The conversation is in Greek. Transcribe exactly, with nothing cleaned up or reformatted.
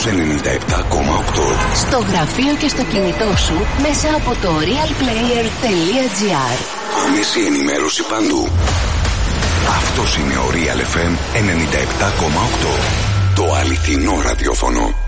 ενενήντα επτά κόμμα οκτώ. Στο γραφείο και στο κινητό σου μέσα από το realplayer τελεία gr. Άμεση ενημέρωση παντού. Αυτός είναι ο Real εφ εμ ενενήντα επτά κόμμα οκτώ. Το αληθινό ραδιόφωνο.